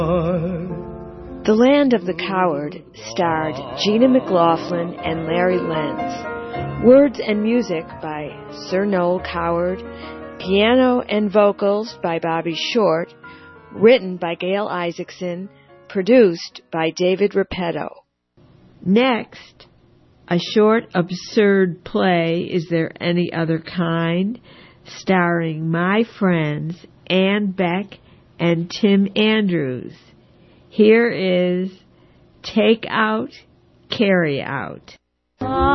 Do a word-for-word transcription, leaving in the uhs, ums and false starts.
The Land of the Coward starred Gina McLaughlin and Larry Lenz. Words and music by Sir Noel Coward. Piano and vocals by Bobby Short. Written by Gail Isaacson. Produced by David Repetto. Next, a short, absurd play, Is There Any Other Kind?, starring my friends Ann Beck and Tim Andrews. Here is Take Out, Carry Out.